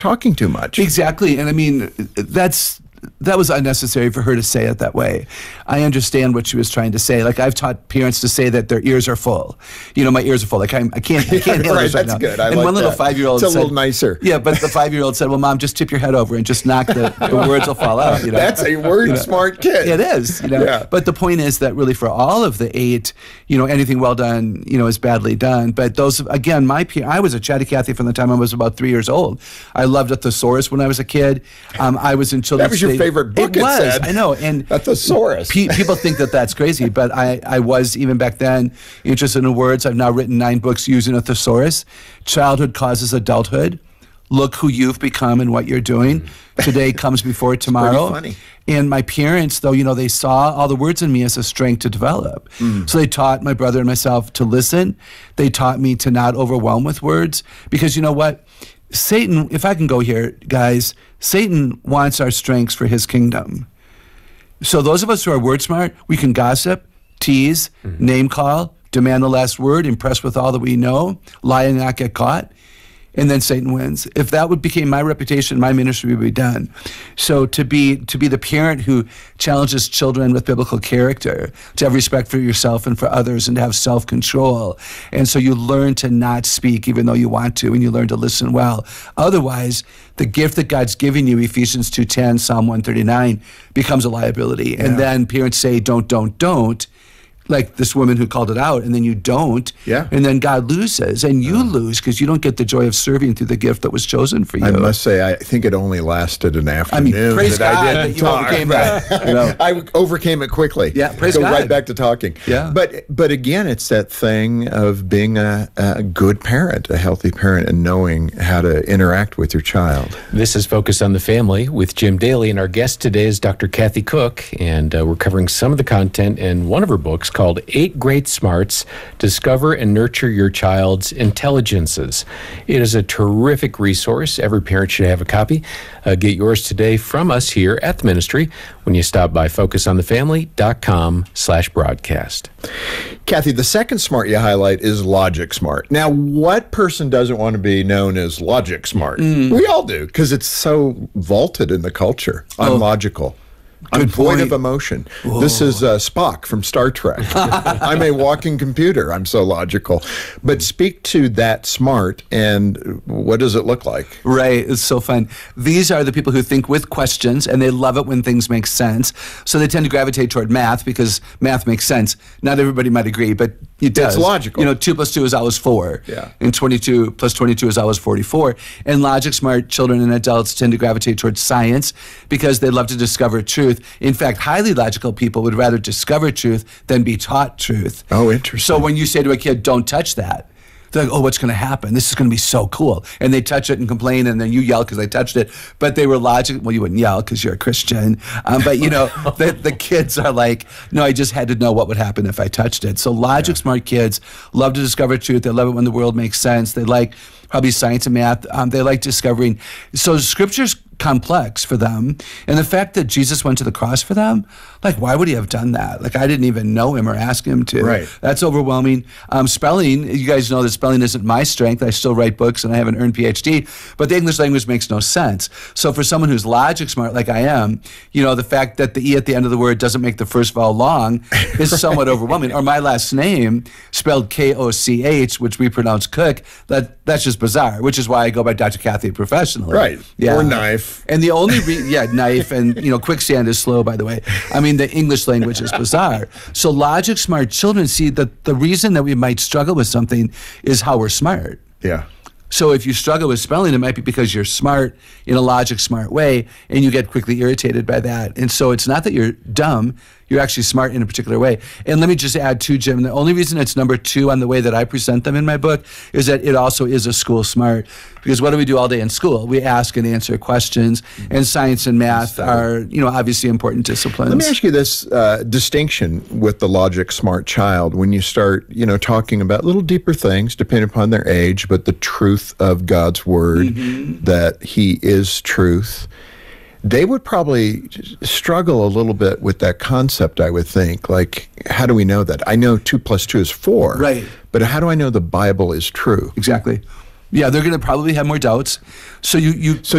talking too much. Exactly. And I mean, that was unnecessary for her to say it that way. I understand what she was trying to say. Like, I've taught parents to say that their ears are full. You know, my ears are full. Like, I can't handle right, this right that's now. good. I and like one little that. 5-year-old It's a said, little nicer. Yeah, but the 5-year-old said, well, Mom, just tip your head over and just knock the words will fall out. You know? That's a word smart kid. It is, you know. Yeah. But the point is that really for all of the 8, you know, anything well done, you know, is badly done. But those, again, I was a chatty Cathy from the time I was about 3 years old. I loved a thesaurus when I was a kid. I was in children's. That was your favorite book. It was. Said. I know. And a thesaurus. People think that that's crazy, but I was, even back then, interested in words. I've now written 9 books using a thesaurus. Childhood causes adulthood. Look who you've become and what you're doing. Today comes before tomorrow. Pretty funny. And my parents, though, you know, they saw all the words in me as a strength to develop. So they taught my brother and myself to listen. They taught me to not overwhelm with words. Because you know what? Satan, if I can go here, guys, Satan wants our strengths for his kingdom. So those of us who are word smart, we can gossip, tease, name call, demand the last word, impress with all that we know, lie and not get caught, and then Satan wins. If that became my reputation, my ministry would be done. So to be the parent who challenges children with biblical character, to have respect for yourself and for others, and to have self-control. And so you learn to not speak even though you want to, and you learn to listen well. Otherwise, the gift that God's given you, Ephesians 2:10, Psalm 139, becomes a liability. Yeah. And then parents say, don't, like this woman who called it out, and then you don't. Yeah. And then God loses, and you lose because you don't get the joy of serving through the gift that was chosen for you. I must say, I think it only lasted an afternoon. I mean, praise that God I that didn't you talk. overcame that. You know? I overcame it quickly. Yeah, praise Go God. right back to talking. Yeah. But again, it's that thing of being a good parent, a healthy parent, and knowing how to interact with your child. This is Focus on the Family with Jim Daly, and our guest today is Dr. Cathy Cook, and we're covering some of the content in one of her books called 8 Great Smarts, Discover and Nurture Your Child's Intelligences. It is a terrific resource. Every parent should have a copy. Get yours today from us here at the ministry when you stop by focusonthefamily.com/broadcast. Cathy, the second smart you highlight is logic smart. Now, what person doesn't want to be known as logic smart? We all do, because it's so vaulted in the culture. Unlogical. I'm void of emotion. Whoa. This is Spock from Star Trek. I'm a walking computer. I'm so logical. But speak to that smart, and what does it look like? Right. It's so fun. These are the people who think with questions, and they love it when things make sense. So they tend to gravitate toward math because math makes sense. Not everybody might agree, but it does. It's logical. You know, 2 + 2 is always 4. Yeah. And 22 + 22 is always 44. And logic smart children and adults tend to gravitate towards science because they love to discover truth. In fact, highly logical people would rather discover truth than be taught truth. Oh, interesting. So when you say to a kid, don't touch that, they're like, oh, what's going to happen? This is going to be so cool. And they touch it and complain, and then you yell because they touched it. But they were logical. Well, you wouldn't yell because you're a Christian. But, you know, the kids are like, no, I just had to know what would happen if I touched it. So logic smart kids love to discover truth. They love it when the world makes sense. They like probably science and math. They like discovering. So Scripture's complex for them. And the fact that Jesus went to the cross for them, like, why would he have done that? Like, I didn't even know him or ask him to. Right. That's overwhelming. Spelling, you guys know that spelling isn't my strength. I still write books and I have an earned PhD, but the English language makes no sense. So for someone who's logic smart like I am, you know, the fact that the E at the end of the word doesn't make the first vowel long is somewhat overwhelming. Or my last name, spelled K-O-C-H, which we pronounce Cook, that's just bizarre, which is why I go by Dr. Cathy professionally. Right. Yeah. Or knife. And the only knife, and you know, quicksand is slow, by the way. I mean, the English language is bizarre. So logic smart children see that the reason that we might struggle with something is how we're smart. Yeah. So if you struggle with spelling, it might be because you're smart in a logic smart way, and you get quickly irritated by that. And so it's not that you're dumb, you're actually smart in a particular way. And let me just add too, Jim, the only reason it's number 2 on the way that I present them in my book is that it also is a school smart. Because what do we do all day in school? We ask and answer questions, and science and math are, you know, obviously important disciplines. Let me ask you this distinction with the logic smart child when you start, you know, talking about little deeper things depending upon their age, but the truth of God's word, that he is truth. They would probably struggle a little bit with that concept, I would think. Like, how do we know that? I know 2 + 2 is 4. Right. But how do I know the Bible is true? Exactly. Yeah, they're going to probably have more doubts. So you